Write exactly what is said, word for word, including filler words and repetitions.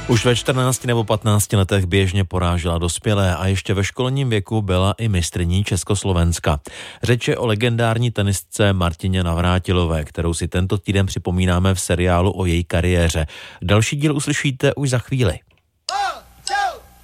Už ve čtrnácti nebo patnácti letech běžně porážela dospělé a ještě ve školním věku byla i mistryní Československa. Řeč je o legendární tenistce Martině Navrátilové, kterou si tento týden připomínáme v seriálu o její kariéře. Další díl uslyšíte už za chvíli.